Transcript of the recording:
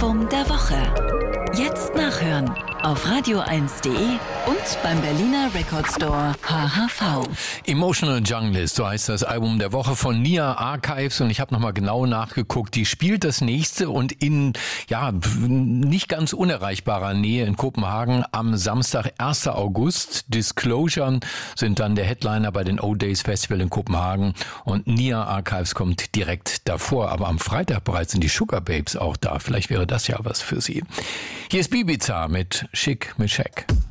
Album der Woche. Jetzt nachhören auf radio1.de und beim Berliner Record Store HHV. Emotional Junglist, so heißt das Album der Woche von Nia Archives, und ich habe nochmal genau nachgeguckt. Die spielt das nächste und in nicht ganz unerreichbarer Nähe in Kopenhagen am Samstag, 1. August. Disclosure sind dann der Headliner bei den O-Days Festival in Kopenhagen und Nia Archives kommt direkt davor. Aber am Freitag bereits sind die Sugar Babes auch da. Vielleicht wäre das ja was für Sie. Hier ist Ibiza mit Schick mit Scheck.